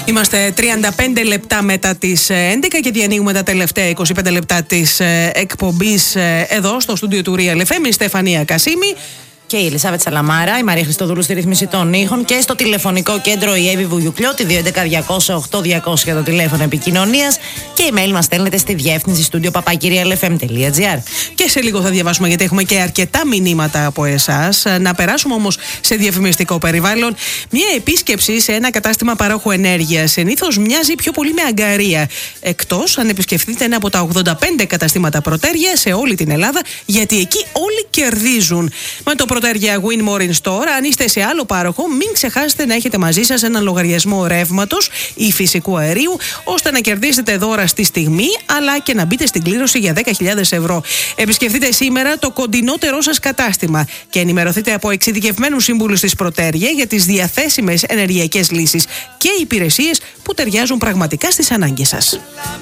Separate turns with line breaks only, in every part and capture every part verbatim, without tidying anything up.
Είμαστε τριάντα πέντε λεπτά μετά τις έντεκα και διανοίγουμε τα τελευταία είκοσι πέντε λεπτά της εκπομπής εδώ στο στούντιο του Real εφ εμ. Η Στεφανία Κασίμη
και η Ελισάβετ Σαλαμάρα, η Μαρία Χριστοδούλου στη ρύθμιση των ήχων και στο τηλεφωνικό κέντρο η Εύη Βουγιουκλιώτη, δύο έντεκα διακόσια οκτώ διακόσια το τηλέφωνο επικοινωνίας και email μας στέλνετε στη διεύθυνση στούντιο παπάκι real f m τελεία g r.
Και σε λίγο θα διαβάσουμε, γιατί έχουμε και αρκετά μηνύματα από εσάς. Να περάσουμε όμως σε διαφημιστικό περιβάλλον. Μια επίσκεψη σε ένα κατάστημα παρόχου ενέργειας συνήθως μοιάζει πιο πολύ με αγκαρία. Εκτός αν επισκεφτείτε ένα από τα ογδόντα πέντε καταστήματα Πρωτέρια σε όλη την Ελλάδα, γιατί εκεί όλοι κερδίζουν. Με το Πρωτέρια Win More in Store, αν είστε σε άλλο πάροχο, μην ξεχάσετε να έχετε μαζί σας έναν λογαριασμό ρεύματος ή φυσικού αερίου, ώστε να κερδίσετε δώρα στη στιγμή, αλλά και να μπείτε στην κλήρωση για δέκα χιλιάδες ευρώ. Επισκεφτείτε σήμερα το κοντινότερό σας κατάστημα και ενημερωθείτε από εξειδικευμένους σύμβουλους της Πρωτέρια για τις διαθέσιμες ενεργειακές λύσεις και υπηρεσίες που ταιριάζουν πραγματικά στις ανάγκες σας.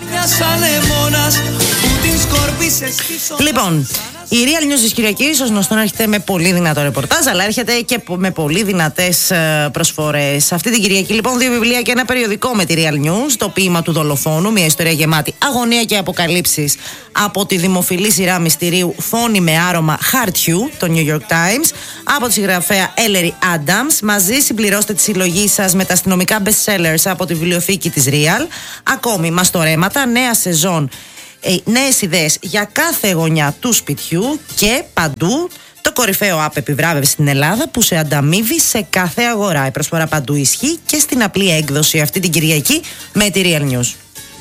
Λοιπόν, η Real News της Κυριακής, ως γνωστόν, έρχεται με πολύ δυνατό ρεπορτάζ, αλλά έρχεται και με πολύ δυνατές προσφορές. Αυτή την Κυριακή, λοιπόν, δύο βιβλία και ένα περιοδικό με τη Real News. Το ποίημα του δολοφόνου, μια ιστορία γεμάτη αγωνία και αποκαλύψεις από τη δημοφιλή σειρά μυστηρίου Φόνη με άρωμα χαρτιού, το New York Times, από τη συγγραφέα Ellery Adams. Μαζί συμπληρώστε τη συλλογή σας με τα αστυνομικά bestsellers από τη βιβλιοθήκη της Real. Ακόμη, μαστορέματα, νέα σεζόν. Νέες ιδέες για κάθε γωνιά του σπιτιού και παντού το κορυφαίο app επιβράβευση στην Ελλάδα που σε ανταμείβει σε κάθε αγορά. Η προσφορά παντού ισχύει και στην απλή έκδοση αυτή την Κυριακή με τη Real News.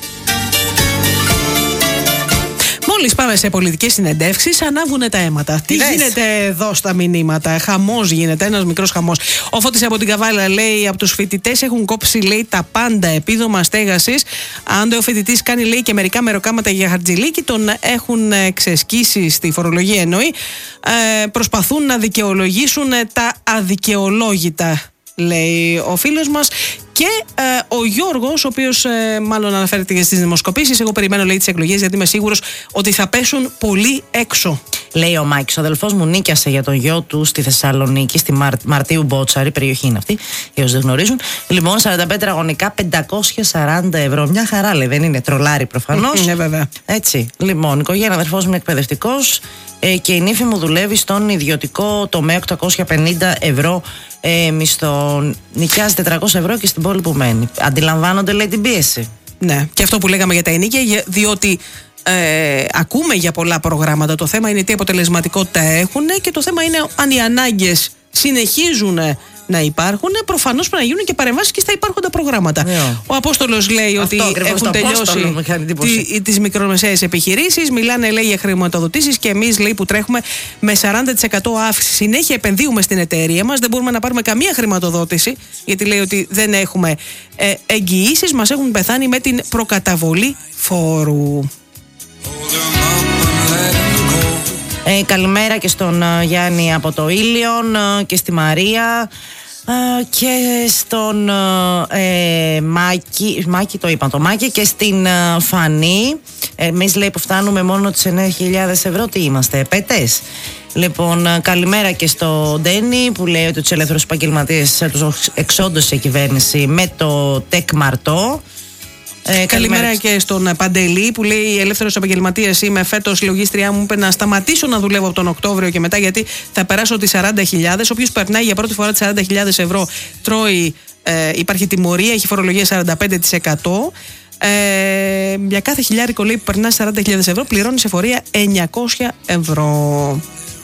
Μόλις πάμε σε πολιτικές συνεντεύξεις, ανάβουνε τα αίματα. Τι
Δες.
γίνεται εδώ στα μηνύματα? Χαμός γίνεται, ένας μικρός χαμός. Ο Φώτης από την Καβάλα λέει: από τους φοιτητές έχουν κόψει, λέει, τα πάντα, επίδομα στέγασης. Αν ο φοιτητής κάνει, λέει, και μερικά μεροκάματα για χαρτζηλίκι, τον έχουν ξεσκίσει στη φορολογία, εννοεί. Ε, προσπαθούν να δικαιολογήσουν τα αδικαιολόγητα, λέει ο φίλος μας. Και ε, ο Γιώργος, ο οποίος ε, μάλλον αναφέρεται και στις δημοσκοπήσεις, εγώ περιμένω, λέει, τις εκλογές, γιατί είμαι σίγουρος ότι θα πέσουν πολύ έξω.
Λέει ο Μάικς: ο αδελφός μου νίκιασε για τον γιο του στη Θεσσαλονίκη, στη Μαρ... Μαρτίου Μπότσαρη, περιοχή είναι αυτή, για όσους δεν γνωρίζουν. Λοιπόν, σαράντα πέντε τετραγωνικά, πεντακόσια σαράντα ευρώ. Μια χαρά, λέει, δεν είναι? Τρολάρι προφανώς.
Ναι, βέβαια.
Έτσι. Λοιπόν, η οικογένεια, ο αδελφός μου είναι εκπαιδευτικός ε, και η νύφη μου δουλεύει στον ιδιωτικό τομέα, οκτακόσια πενήντα ευρώ ε, μισθό. Νοικιάζει τετρακόσια ευρώ και στην πόλη που μένει. Αντιλαμβάνονται, λέει, την πίεση.
Ναι, και αυτό που λέγαμε για τα ενοίκια, διότι ε, ακούμε για πολλά προγράμματα. Το θέμα είναι τι αποτελεσματικότητα έχουν και το θέμα είναι αν οι ανάγκες συνεχίζουν να υπάρχουν. Προφανώς πρέπει να γίνουν και παρεμβάσεις και στα υπάρχοντα προγράμματα. Yeah. Ο Απόστολος λέει αυτό, ότι έχουν τελειώσει τι, τις μικρομεσαίες επιχειρήσεις. Μιλάνε, λέει, για χρηματοδοτήσεις και εμείς, λέει, που τρέχουμε με σαράντα τοις εκατό αύξηση. Συνέχεια επενδύουμε στην εταιρεία μας. Δεν μπορούμε να πάρουμε καμία χρηματοδότηση, γιατί λέει ότι δεν έχουμε ε, εγγυήσεις. Μας έχουν πεθάνει με την προκαταβολή φόρου.
Ε, καλημέρα και στον uh, Γιάννη από το Ήλιον uh, και στη Μαρία uh, και στον uh, ε, Μάκη, Μάκη το είπαν το Μάκη, και στην uh, Φανή. Εμείς, λέει, που φτάνουμε μόνο τις εννέα χιλιάδες ευρώ, τι είμαστε, επέτες? Λοιπόν, uh, καλημέρα και στο Ντένι που λέει ότι τους ελεύθερους επαγγελματίες τους εξόντωσε η κυβέρνηση με το ΤΕΚ-Μαρτό. Ε,
καλημέρα και στον Παντελή που λέει: ελεύθερος επαγγελματίας είμαι, φέτος η λογίστριά μου είπε να σταματήσω να δουλεύω από τον Οκτώβριο και μετά, γιατί θα περάσω τις σαράντα χιλιάδες. Όποιος περνάει για πρώτη φορά τις σαράντα χιλιάδες ευρώ τρώει, ε, υπάρχει τιμωρία, έχει φορολογία σαράντα πέντε τοις εκατό. Ε, για κάθε χιλιάρικο, λέει, που περνά σαράντα χιλιάδες ευρώ πληρώνει σε φορεία εννιακόσια ευρώ.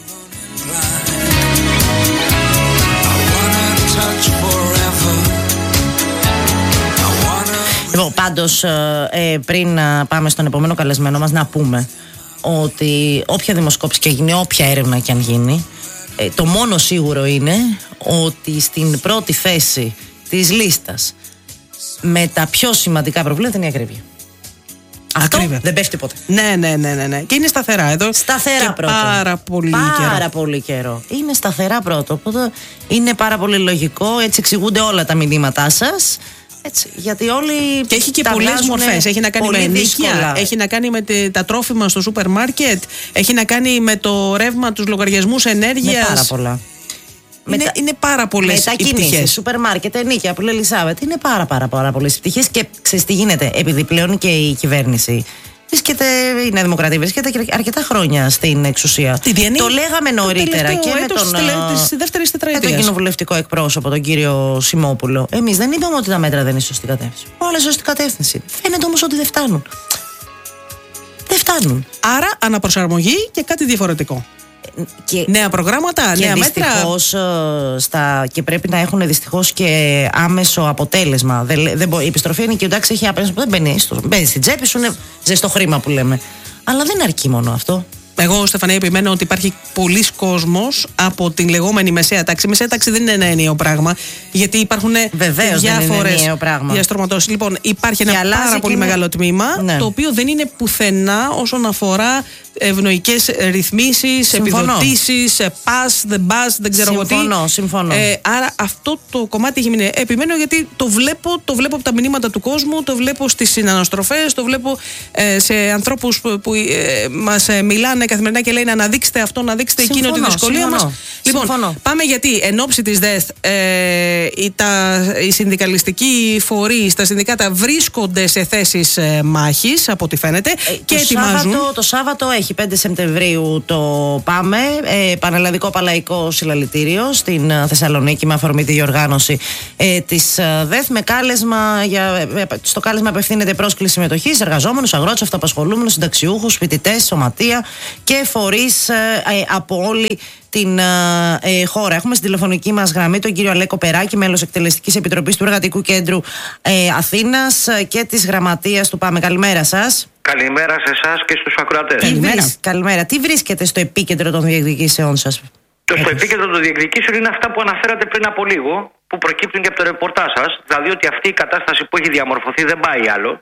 Λοιπόν, πάντως, ε, πριν ε, πάμε στον επόμενο καλεσμένο μας, να πούμε ότι όποια δημοσκόπηση και γίνει, όποια έρευνα και αν γίνει, ε, το μόνο σίγουρο είναι ότι στην πρώτη θέση της λίστας με τα πιο σημαντικά προβλήματα είναι η ακρίβεια. Αυτό ακρίβεια. Δεν πέφτει ποτέ.
Ναι, ναι, ναι, ναι, ναι. Και είναι σταθερά εδώ.
Σταθερά
και
πρώτο.
Πάρα πολύ
πάρα
καιρό.
Πάρα πολύ καιρό. Είναι σταθερά πρώτο. Οπότε είναι πάρα πολύ λογικό. Έτσι εξηγούνται όλα τα μηνύματά σας. Έτσι, γιατί όλοι.
Και έχει και πολλές μορφές. Έχει να κάνει με ενοίκια, έχει να κάνει με τα τρόφιμα στο σούπερ μάρκετ, έχει να κάνει με το ρεύμα, τους λογαριασμούς ενέργειας.
Με πάρα πολλά.
είναι, είναι πάρα πολλές οι πτυχές.
Σούπερ μάρκετ, ενίκια, που λέει Ελισάβετ. Είναι πάρα, πάρα, πάρα πολλές οι πτυχές. Και ξέρεις τι γίνεται, επειδή πλέον και η κυβέρνηση βρίσκεται, η Νέα Δημοκρατία βρίσκεται αρκετά χρόνια στην εξουσία.
Διανύει,
το λέγαμε νωρίτερα
το
και με τον,
της δεύτερης
με τον κοινοβουλευτικό εκπρόσωπο, τον κύριο Σιμόπουλο. Εμείς δεν είπαμε ότι τα μέτρα δεν είναι σωστή κατεύθυνση. Όλα σωστή κατεύθυνση. Φαίνεται όμως ότι δεν φτάνουν. Δεν φτάνουν.
Άρα αναπροσαρμογή και κάτι διαφορετικό. Και νέα προγράμματα,
και
νέα μέτρα.
Στα, και πρέπει να έχουν δυστυχώς και άμεσο αποτέλεσμα. Δεν, δεν, η επιστροφή είναι και εντάξει, έχει άμεσο. Δεν μπαίνει, στο, μπαίνει στην τσέπη σου, είναι ζεστό χρήμα που λέμε. Αλλά δεν αρκεί μόνο αυτό.
Εγώ, Στεφανία, επιμένω ότι υπάρχει πολλοί κόσμος από την λεγόμενη μεσαία τάξη. Η μεσαία τάξη δεν είναι ένα ενιαίο πράγμα, γιατί υπάρχουν διάφορες διαστρωματώσεις. Λοιπόν, υπάρχει ένα πάρα πολύ είναι... μεγάλο τμήμα, ναι. το οποίο δεν είναι πουθενά όσον αφορά ευνοϊκές ρυθμίσεις, επιδοτήσεις, pass, the bus, δεν ξέρω εγώ τι.
Συμφωνώ, συμφωνώ.
Ε, άρα αυτό το κομμάτι έχει μείνει. Επιμένω γιατί το βλέπω, το βλέπω από τα μηνύματα του κόσμου, το βλέπω στις συναναστροφές, το βλέπω ε, σε ανθρώπους που, που ε, μας ε, μιλάνε καθημερινά και λέει να αναδείξετε αυτό, να δείξετε συμφωνώ, εκείνο τη δυσκολία μας. Λοιπόν, συμφωνώ. Πάμε γιατί εν ώψη της ΔΕΘ ε, οι, τα, οι συνδικαλιστικοί φορείς, τα συνδικάτα βρίσκονται σε θέσεις ε, μάχης από ό,τι φαίνεται ε, και
το
ετοιμάζουν.
Σάββατο, το Σάββατο έχει πέντε Σεπτεμβρίου το ΠΑΜΕ, ε, Πανελλαδικό Παλαϊκό Συλλαλητήριο στην ε, Θεσσαλονίκη, με αφορμή τη διοργάνωση ε, της ε, ΔΕΘ, με κάλεσμα, για, ε, στο κάλεσμα απευθύνεται πρόσκληση συμμετοχής εργαζόμενους, αγρότες, αυτοαπασχολούμενους, συνταξιούχους, φοιτητές, σωματεία και φορείς ε, ε, από όλη την ε, χώρα. Έχουμε στην τηλεφωνική μας γραμμή τον κύριο Αλέκο Περάκη, μέλος εκτελεστικής επιτροπής του Εργατικού Κέντρου ε, Αθήνας και της Γραμματείας του ΠΑΜΕ. Καλημέρα σας.
Καλημέρα σε εσάς και στους ακροατές.
Καλημέρα. Βρίσκ, καλημέρα. Τι βρίσκεται στο επίκεντρο των διεκδικήσεών σας?
Το στο επίκεντρο των διεκδικήσεων είναι αυτά που αναφέρατε πριν από λίγο, που προκύπτουν και από το ρεπορτάζ σας. Δηλαδή ότι αυτή η κατάσταση που έχει διαμορφωθεί δεν πάει άλλο.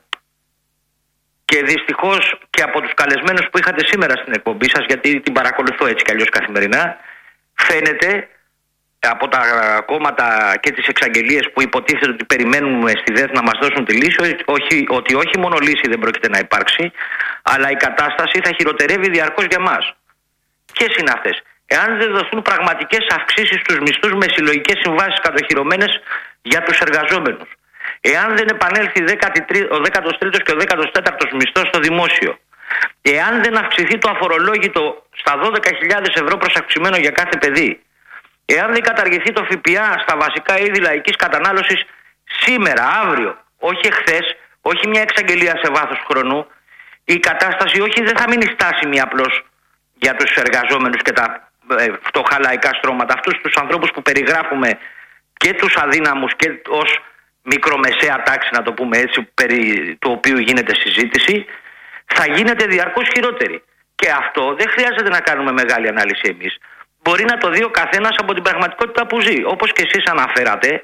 Και δυστυχώς και από τους καλεσμένους που είχατε σήμερα στην εκπομπή σας, γιατί την παρακολουθώ έτσι κι αλλιώς καθημερινά, φαίνεται από τα κόμματα και τις εξαγγελίες που υποτίθεται ότι περιμένουμε στη ΔΕΘ να μας δώσουν τη λύση, όχι, ότι όχι μόνο λύση δεν πρόκειται να υπάρξει, αλλά η κατάσταση θα χειροτερεύει διαρκώς για μας. Ποιες είναι αυτές? Εάν δεν δοθούν πραγματικές αυξήσεις στους μισθούς με συλλογικές συμβάσεις κατοχυρωμένες για τους εργαζόμενους, εάν δεν επανέλθει ο δέκατος τρίτος και ο δέκατος τέταρτος μισθός στο δημόσιο, εάν δεν αυξηθεί το αφορολόγητο στα δώδεκα χιλιάδες ευρώ προς αυξημένο για κάθε παιδί, εάν δεν καταργηθεί το ΦΠΑ στα βασικά είδη λαϊκής κατανάλωσης σήμερα, αύριο, όχι εχθές, όχι μια εξαγγελία σε βάθος χρόνου, η κατάσταση όχι δεν θα μείνει στάσιμη απλώς για τους εργαζόμενους και τα ε, φτωχά λαϊκά στρώματα, αυτούς τους ανθρώπους που περιγράφουμε και τους αδύναμους και ως μικρομεσαία τάξη, να το πούμε έτσι, περί του οποίου γίνεται συζήτηση, θα γίνεται διαρκώς χειρότερη. Και αυτό δεν χρειάζεται να κάνουμε μεγάλη ανάλυση εμείς. Μπορεί να το δει ο καθένας από την πραγματικότητα που ζει. Όπως και εσείς αναφέρατε,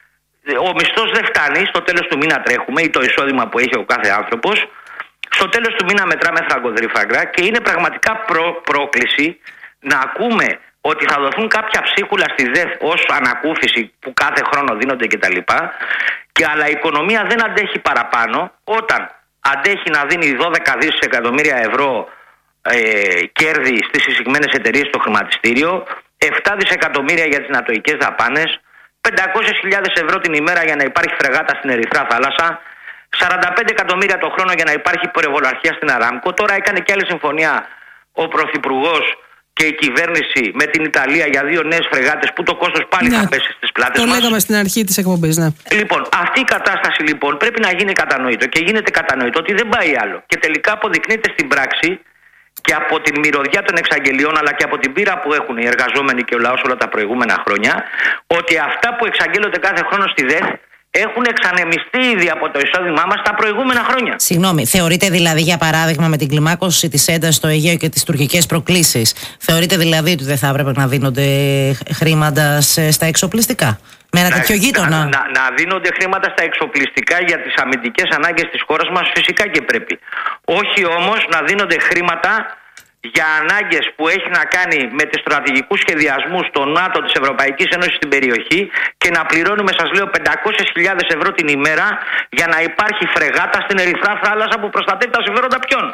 ο μισθός δεν φτάνει, στο τέλος του μήνα τρέχουμε, ή το εισόδημα που έχει ο κάθε άνθρωπος, στο τέλος του μήνα μετράμε φραγκοδρύφραγκρα και είναι πραγματικά προ, πρόκληση να ακούμε ότι θα δοθούν κάποια ψίχουλα στη ΔΕΘ ως ανακούφιση που κάθε χρόνο δίνονται κτλ. Και αλλά η οικονομία δεν αντέχει παραπάνω όταν αντέχει να δίνει δώδεκα δισεκατομμύρια ευρώ ε, κέρδη στις εισηγμένες εταιρείες στο χρηματιστήριο, επτά δισεκατομμύρια για τις νατοικές δαπάνες, πεντακόσιες χιλιάδες ευρώ την ημέρα για να υπάρχει φρεγάτα στην Ερυθρά Θάλασσα, σαράντα πέντε εκατομμύρια το χρόνο για να υπάρχει πορευολαρχία στην Αράμκο. Τώρα έκανε και άλλη συμφωνία ο Πρωθυπουργός και η κυβέρνηση με την Ιταλία για δύο νέες φρεγάτες που το κόστος πάλι ναι. θα πέσει στις πλάτες μας.
Το λέγαμε στην αρχή της εκπομπής, ναι.
Λοιπόν, αυτή η κατάσταση λοιπόν πρέπει να γίνει κατανοητό και γίνεται κατανοητό ότι δεν πάει άλλο. Και τελικά αποδεικνύεται στην πράξη και από την μυρωδιά των εξαγγελιών αλλά και από την πείρα που έχουν οι εργαζόμενοι και ο λαός όλα τα προηγούμενα χρόνια, ότι αυτά που εξαγγέλλονται κάθε χρόνο στη ΔΕΘ έχουν εξανεμιστεί ήδη από το εισόδημά μας τα προηγούμενα χρόνια.
Συγγνώμη, θεωρείτε δηλαδή, για παράδειγμα, με την κλιμάκωση της έντασης στο Αιγαίο και τις τουρκικές προκλήσεις, θεωρείτε δηλαδή ότι δεν θα έπρεπε να δίνονται χρήματα στα εξοπλιστικά? Με ένα
να,
τέτοιο γείτονα.
Να, να, να δίνονται χρήματα στα εξοπλιστικά για τις αμυντικές ανάγκες της χώρας μας, φυσικά και πρέπει. Όχι όμως να δίνονται χρήματα για ανάγκες που έχει να κάνει με τις στρατηγικούς σχεδιασμούς των ΝΑΤΟ, της Ευρωπαϊκής Ένωσης στην περιοχή και να πληρώνουμε, σας λέω, πεντακόσιες χιλιάδες ευρώ την ημέρα για να υπάρχει φρεγάτα στην Ερυθρά Θάλασσα που προστατεύει τα συμφέροντα ποιον?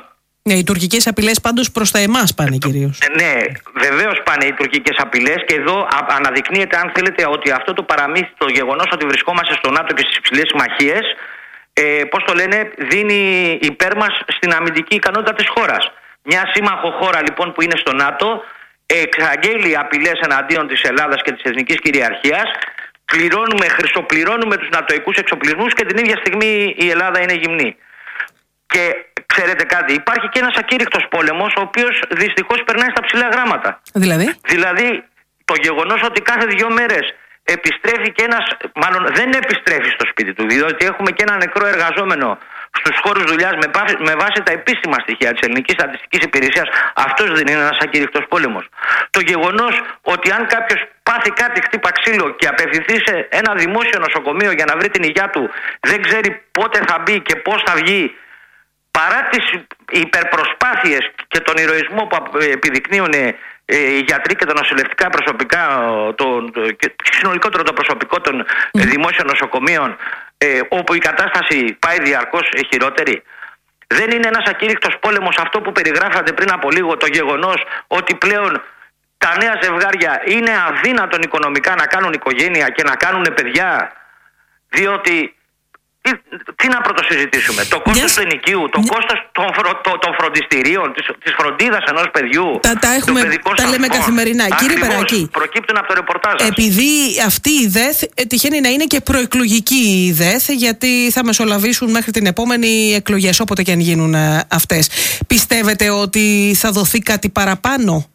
Ναι, οι τουρκικές απειλές πάντως προς τα εμάς πάνε κυρίως.
Ναι, βεβαίως πάνε οι τουρκικές απειλές και εδώ αναδεικνύεται, αν θέλετε, ότι αυτό το παραμύθι, το γεγονός ότι βρισκόμαστε στο ΝΑΤΟ και στις υψηλές συμμαχίες, ε, πώς το λένε, δίνει υπέρ μας στην αμυντική ικανότητα της χώρας. Μια σύμμαχο χώρα λοιπόν που είναι στο ΝΑΤΟ εξαγγέλει απειλές εναντίον της Ελλάδας και της εθνικής κυριαρχίας. Πληρώνουμε, χρυσοπληρώνουμε τους νατοικούς εξοπλισμούς και την ίδια στιγμή η Ελλάδα είναι γυμνή. Και ξέρετε κάτι, υπάρχει και ένας ακήρυκτος πόλεμος, ο οποίος δυστυχώς περνάει στα ψηλά γράμματα.
Δηλαδή,
δηλαδή το γεγονός ότι κάθε δύο μέρες επιστρέφει και ένας, μάλλον δεν επιστρέφει στο σπίτι του, διότι έχουμε και ένα νεκρό εργαζόμενο στους χώρους δουλειάς με, με βάση τα επίσημα στοιχεία της Ελληνικής Στατιστικής Υπηρεσίας. Αυτός δεν είναι ένας ακήρυκτος πόλεμος? Το γεγονός ότι αν κάποιος πάθει κάτι, χτύπα ξύλο και απευθυνθεί σε ένα δημόσιο νοσοκομείο για να βρει την υγειά του, δεν ξέρει πότε θα μπει και πώς θα βγει, παρά τις υπερπροσπάθειες και τον ηρωισμό που επιδεικνύουν οι γιατροί και τα νοσηλευτικά προσωπικά, το, το, και συνολικότερο το προσωπικό των mm. δημόσιων νοσοκομείων, ε, όπου η κατάσταση πάει διαρκώς χειρότερη. Δεν είναι ένας ακήρυκτος πόλεμος αυτό που περιγράφατε πριν από λίγο, το γεγονός ότι πλέον τα νέα ζευγάρια είναι αδύνατον οικονομικά να κάνουν οικογένεια και να κάνουν παιδιά, διότι Τι, τι να πρωτοσυζητήσουμε, το κόστος yes. του ενοικίου, το yeah. κόστος των, φρο, το, των φροντιστηρίων, της, της φροντίδας ενός παιδιού.
Τα, τα έχουμε, τα λέμε καθημερινά. Κύριε Περάκη,
προκύπτουν από το ρεπορτάζ σας.
Επειδή αυτή η ΔΕΘ τυχαίνει να είναι και προεκλογική η ΔΕΘ, γιατί θα μεσολαβήσουν μέχρι την επόμενη εκλογές, όποτε και αν γίνουν αυτές. Πιστεύετε ότι θα δοθεί κάτι παραπάνω?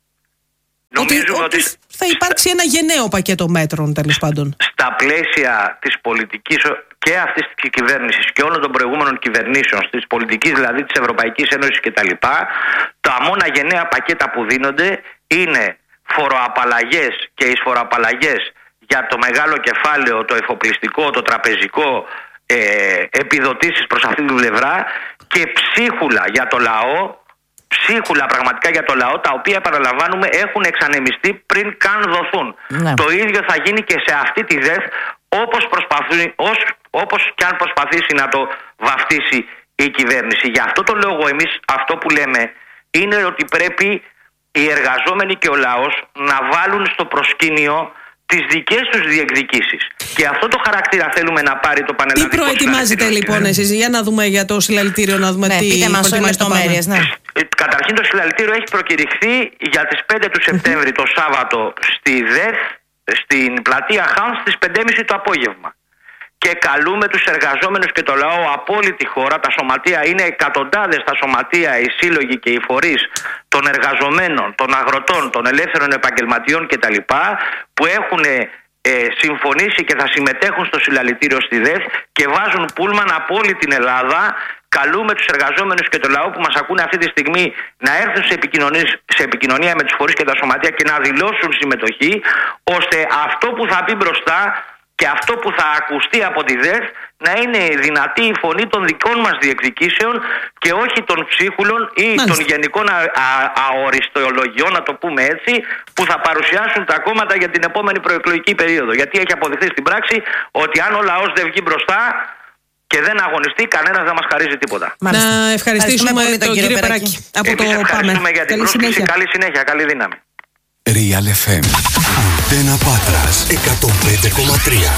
Ότι, ότι, ότι θα υπάρξει ένα γενναίο πακέτο μέτρων, τέλος πάντων. Στα πλαίσια της πολιτικής και αυτής της κυβέρνησης και όλων των προηγούμενων κυβερνήσεων, της πολιτικής δηλαδή της Ευρωπαϊκής Ένωσης κτλ., τα μόνα γενναία πακέτα που δίνονται είναι φοροαπαλλαγές και εισφοροαπαλλαγές για το μεγάλο κεφάλαιο, το εφοπλιστικό, το τραπεζικό, ε, επιδοτήσεις προς αυτή την πλευρά και ψίχουλα για το λαό. Ψίχουλα πραγματικά για το λαό, τα οποία παραλαμβάνουμε έχουν εξανεμιστεί πριν καν δοθούν. Ναι. Το ίδιο θα γίνει και σε αυτή τη ΔΕΘ, όπως, προσπαθεί, ως, όπως και αν προσπαθήσει να το βαφτίσει η κυβέρνηση. Γι' αυτό το λόγο εμείς αυτό που λέμε είναι ότι πρέπει οι εργαζόμενοι και ο λαός να βάλουν στο προσκήνιο τις δικές τους διεκδικήσεις. Και αυτό το χαρακτήρα θέλουμε να πάρει το πανελλαδικό. Τι προετοιμάζετε λοιπόν εσείς? Για να δούμε για το συλλαλητήριο, να δούμε ναι, τι προετοιμάζετε. Ναι. Καταρχήν το συλλαλητήριο έχει προκηρυχθεί για τις πέντε του Σεπτέμβρη το Σάββατο στη ΔΕΘ, στην πλατεία Χάουν στις πέντε και μισή το απόγευμα. Και καλούμε τους εργαζόμενους και το λαό από όλη τη χώρα. Τα σωματεία είναι εκατοντάδες, τα σωματεία, οι σύλλογοι και οι φορείς των εργαζομένων, των αγροτών, των ελεύθερων επαγγελματιών κτλ. Που έχουν ε, συμφωνήσει και θα συμμετέχουν στο συλλαλητήριο στη ΔΕΘ και βάζουν πούλμαν από όλη την Ελλάδα. Καλούμε τους εργαζόμενους και το λαό που μας ακούνε αυτή τη στιγμή να έρθουν σε επικοινωνία, σε επικοινωνία με τους φορείς και τα σωματεία και να δηλώσουν συμμετοχή, ώστε αυτό που θα μπει μπροστά και αυτό που θα ακουστεί από τη ΔΕΘ να είναι δυνατή η φωνή των δικών μας διεκδικήσεων και όχι των ψίχουλων ή Μάλιστα. των γενικών α, α, αοριστολογιών, να το πούμε έτσι, που θα παρουσιάσουν τα κόμματα για την επόμενη προεκλογική περίοδο. Γιατί έχει αποδειχθεί στην πράξη ότι αν ο λαός δεν βγει μπροστά και δεν αγωνιστεί, κανένας δεν μας χαρίζει τίποτα. Μάλιστα. Να ευχαριστήσουμε πολύ τον κύριο, κύριο Περάκη. Από
Εμείς το ευχαριστούμε πάμε. για την πρόσκληση. Καλή συνέχεια, καλή δύναμη.
Real εφ εμ. Αντένα Πάτρας εκατόν πέντε κόμμα τρία.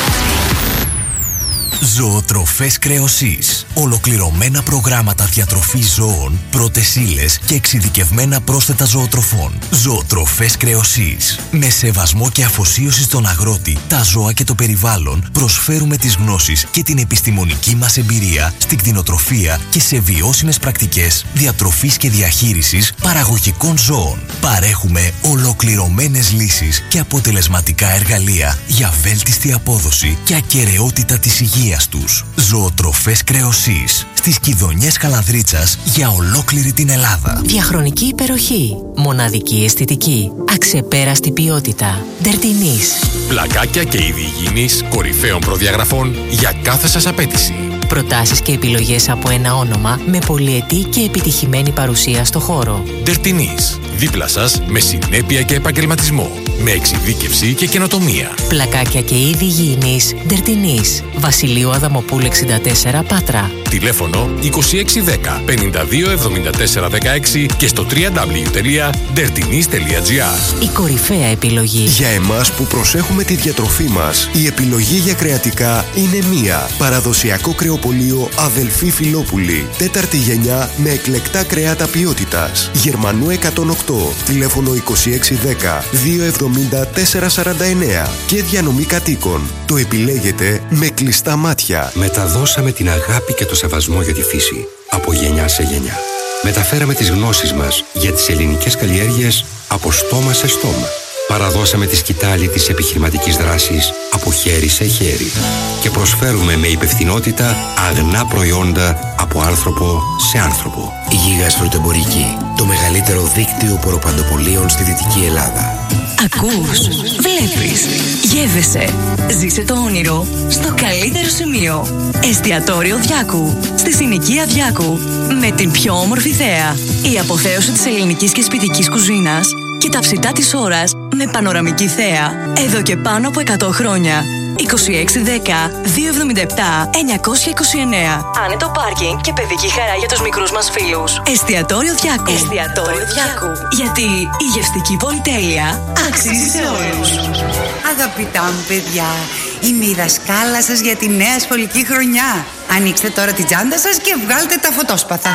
Ζωοτροφές Κρεοσής. Ολοκληρωμένα προγράμματα διατροφής ζώων, πρώτες ύλες και εξειδικευμένα πρόσθετα ζωοτροφών. Ζωοτροφές Κρεοσής. Με σεβασμό και αφοσίωση στον αγρότη, τα ζώα και το περιβάλλον, προσφέρουμε τις γνώσεις και την επιστημονική μας εμπειρία στην κτηνοτροφία και σε βιώσιμες πρακτικές διατροφής και διαχείρισης παραγωγικών ζώων. Παρέχουμε ολοκληρωμένες λύσεις και αποτελεσματικά εργαλεία για βέλτιστη απόδοση και ακεραιότητα της υγείας τους. Ζωοτροφές Κρεοσής. Στις Κιδωνιές Καλανδρίτσας για ολόκληρη την Ελλάδα.
Διαχρονική υπεροχή. Μοναδική αισθητική. Αξεπέραστη ποιότητα. Ντερτινής.
Πλακάκια και είδη υγιεινής κορυφαίων προδιαγραφών για κάθε σας απέτηση.
Προτάσεις και επιλογές από ένα όνομα με πολυετή και επιτυχημένη παρουσία στο χώρο.
Ντερτινής. Δίπλα σας με συνέπεια και επαγγελματισμό. με εξειδίκευση και καινοτομία.
Πλακάκια και είδη υγιεινής Ντερτινής. Βασιλείου Αδαμοπούλου εξήντα τέσσερα Πάτρα.
Τηλέφωνο είκοσι έξι δέκα πενήντα δύο εβδομήντα τέσσερα δεκαέξι και στο double-u double-u double-u τελεία ντερτινής τελεία τζι άρ.
Η κορυφαία επιλογή.
Για εμάς που προσέχουμε τη διατροφή μας, η επιλογή για κρεατικά είναι μία. Παραδοσιακό κρεοπωλείο Αδελφή Φιλόπουλη. Τέταρτη γενιά με εκλεκτά κρεάτα ποιότητας. Γερμανού εκατόν οκτώ. Τηλέφωνο είκοσι έξι δέκα δύο εβδομήντα τέσσερα σαράντα εννέα. Και διανομή κατοίκων. Το επιλέγετε με κλειστά μάτια.
Μεταδώσαμε την αγάπη και το σεβασμό για τη φύση από γενιά σε γενιά. Μεταφέραμε τις γνώσεις μας για τις ελληνικές καλλιέργειες από στόμα σε στόμα. Παραδώσαμε τη σκητάλη της επιχειρηματικής δράσης από χέρι σε χέρι. Και προσφέρουμε με υπευθυνότητα αγνά προϊόντα από άνθρωπο σε άνθρωπο.
Γίγας Φρουτεμπορική, το μεγαλύτερο δίκτυο ποροπαντοπωλείων στη Δυτική Ελλάδα.
Ακούς, βλέπεις, γεύεσαι. Ζήσε το όνειρο στο καλύτερο σημείο. Εστιατόριο Διάκου, στη συνοικία Διάκου. Με την πιο όμορφη θέα. Η αποθέωση της ελληνικής και σπιτικής κουζίνας και τα ψητά της ώρας με πανοραμική θέα. Εδώ και πάνω από εκατό χρόνια. είκοσι έξι δέκα δύο εβδομήντα επτά εννιακόσια είκοσι εννέα. Άνετο πάρκινγκ και παιδική χαρά για τους μικρούς μας φίλους. Εστιατόριο Διάκου. Εστιατόριο Διάκου. Γιατί η γευστική πολυτέλεια αξίζει σε όλους.
Αγαπητά μου παιδιά, είμαι η δασκάλα σας για τη νέα σχολική χρονιά. Ανοίξτε τώρα την τσάντα σας και βγάλτε τα φωτόσπαθα.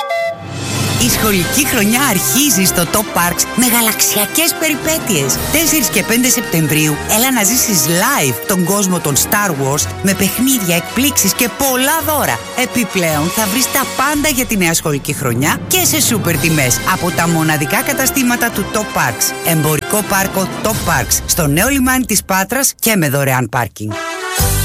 Η σχολική χρονιά αρχίζει στο Top Parks με γαλαξιακές περιπέτειες. τέσσερις και πέντε Σεπτεμβρίου έλα να ζήσεις live τον κόσμο των Star Wars με παιχνίδια, εκπλήξεις και πολλά δώρα. Επιπλέον θα βρεις τα πάντα για τη νέα σχολική χρονιά και σε σούπερ τιμές από τα μοναδικά καταστήματα του Top Parks. Εμπορικό πάρκο Top Parks στο νέο λιμάνι της Πάτρας και με δωρεάν πάρκινγκ.